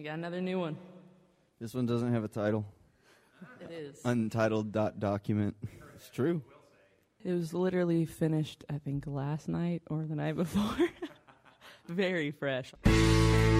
I got another new one. This one doesn't have a title. It is. Untitled document. It's true. It was literally finished, I think, last night or the night before. Very fresh.